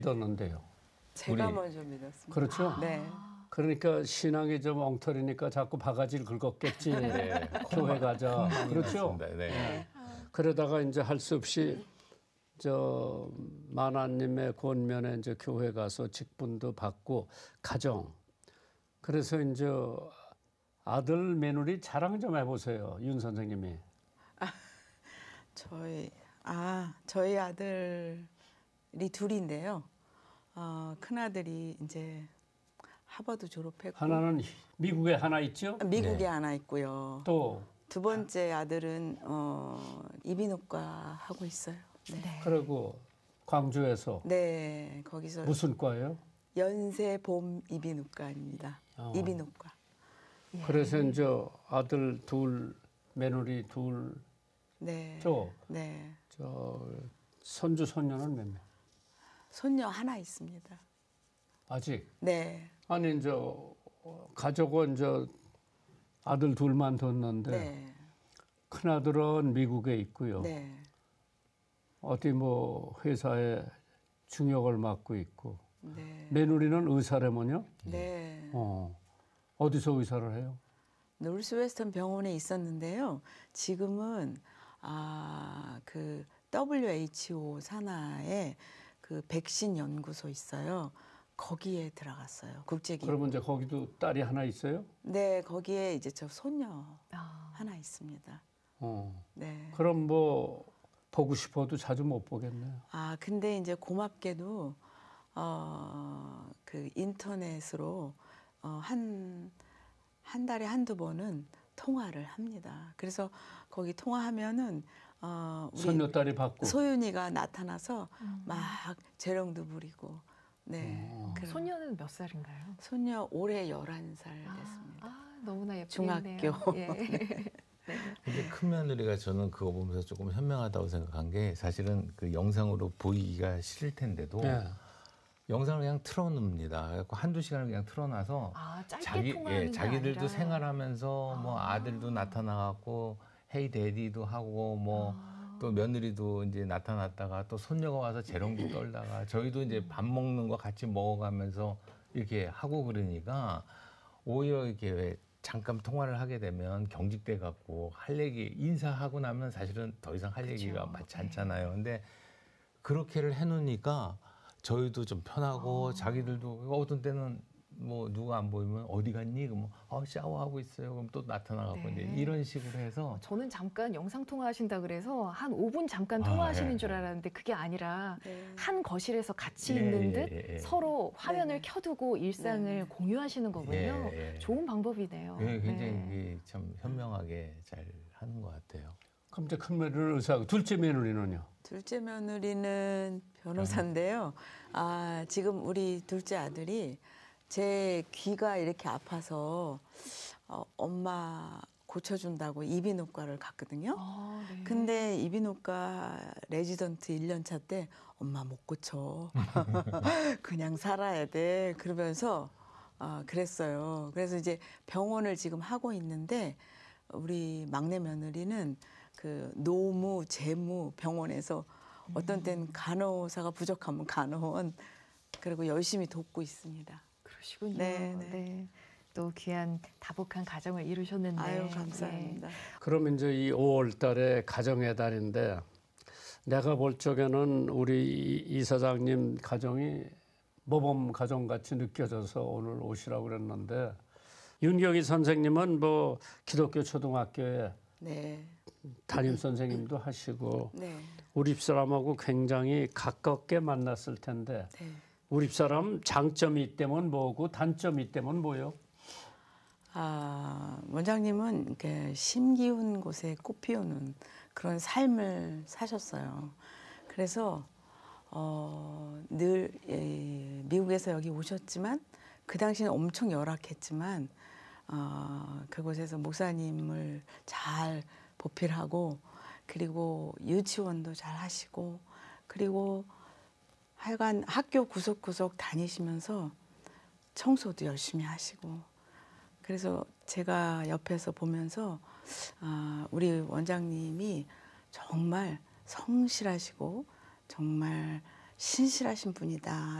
믿었는데요. 제가 우리. 먼저 믿었습니다. 그렇죠? 네. 그러니까 신앙이 좀 엉터리니까 자꾸 바가지를 긁었겠지. 네. 교회 가자. 그렇죠? 네. 네. 그러다가 이제 할 수 없이 저 만화님의 권면에 이제 교회 가서 직분도 받고 가정. 그래서 이제 아들 며느리 자랑 좀 해보세요, 윤 선생님이. 저희 아들이 둘인데요. 큰 아들이 이제 하버드 졸업했고 하나는 미국에 하나 있죠? 미국에 네. 하나 있고요. 또 두 번째 아들은 이비인후과 하고 있어요. 네. 그리고 광주에서 네, 거기서 무슨 과예요? 연세봄 이비인후과입니다. 이비인후과. 그래서 이제 아들 둘, 며느리 둘, 네. 네. 저 손주 손녀는 몇 명? 손녀 하나 있습니다. 아직? 네. 아니 이제 가족은 이제 아들 둘만 뒀는데 네. 큰 아들은 미국에 있고요. 네. 어디 뭐 회사에 중역을 맡고 있고 네. 며느리는 의사라면요? 네. 어디서 의사를 해요? 노스웨스턴 병원에 있었는데요. 지금은 그 WHO 산하에 그 백신 연구소 있어요. 거기에 들어갔어요. 국제기구. 그러면 이제 거기도 딸이 하나 있어요? 네, 거기에 이제 저 손녀 하나 있습니다. 네. 그럼 뭐 보고 싶어도 자주 못 보겠네요. 근데 이제 고맙게도 그 인터넷으로 한 달에 한두 번은 통화를 합니다. 그래서 거기 통화하면은 우리 손녀딸이 받고 소윤이가 나타나서 막 재롱도 부리고. 네. 소녀는 몇 살인가요? 소녀 올해 11살 됐습니다. 너무나 예쁘네요. 중학교. 예. 네. 근데 큰 며느리가 저는 그거 보면서 조금 현명하다고 생각한 게 사실은 그 영상으로 보이기가 싫을 텐데도 영상을 그냥 틀어놓습니다. 그래서 한두 시간을 그냥 틀어놔서 짧게 통화하는 게 자기들도 아니라. 생활하면서 뭐 아들도 나타나갖고 헤이 데디도 하고 뭐 또 며느리도 이제 나타났다가 또 손녀가 와서 재롱도 떨다가 저희도 이제 밥 먹는 거 같이 먹어가면서 이렇게 하고 그러니까 오히려 이렇게 왜 잠깐 통화를 하게 되면 경직돼 갖고 할 얘기 인사하고 나면 사실은 더 이상 할 얘기가 많지 않잖아요. 근데 그렇게를 해놓으니까 저희도 좀 편하고 자기들도 어떤 때는 뭐 누가 안 보이면 어디 갔니? 그러면 샤워하고 있어요. 그럼 또 나타나갖고 이제 이런 식으로 해서 저는 잠깐 영상 통화하신다 그래서 한 5분 잠깐 통화하시는 줄 알았는데 그게 아니라 한 거실에서 같이 있는 듯 서로 화면을 켜두고 일상을 공유하시는 거군요. 좋은 방법이네요. 굉장히 참 현명하게 잘 하는 것 같아요. 그럼 이제 큰 며느리는 의사고 둘째 며느리는요? 둘째 며느리는 변호사인데요. 지금 우리 둘째 아들이 제 귀가 이렇게 아파서 엄마 고쳐준다고 이비인후과를 갔거든요. 네. 근데 이비인후과 레지던트 1년 차 때 엄마 못 고쳐. 그냥 살아야 돼. 그러면서 그랬어요. 그래서 이제 병원을 지금 하고 있는데 우리 막내 며느리는 그 노무, 재무 병원에서 어떤 때는 간호사가 부족하면 간호원 그리고 열심히 돕고 있습니다. 그러시군요. 네. 네. 또 귀한 다복한 가정을 이루셨는데. 아유, 감사합니다. 그럼 이제 이 5월 달에 가정의 달인데 내가 볼 적에는 우리 이사장님 가정이 모범 가정같이 느껴져서 오늘 오시라고 그랬는데 윤경희 선생님은 뭐 기독교 초등학교에 담임 선생님도 하시고 우리 집사람하고 굉장히 가깝게 만났을 텐데 우리 집사람 장점이 있다면 뭐고 단점이 있다면 뭐요? 원장님은 이렇게 심기운 곳에 꽃 피우는 그런 삶을 사셨어요. 그래서 늘 미국에서 여기 오셨지만 그 당시는 엄청 열악했지만 그곳에서 목사님을 잘 보필하고 그리고 유치원도 잘 하시고 그리고 하여간 학교 구석구석 다니시면서 청소도 열심히 하시고 그래서 제가 옆에서 보면서 우리 원장님이 정말 성실하시고 정말 신실하신 분이다.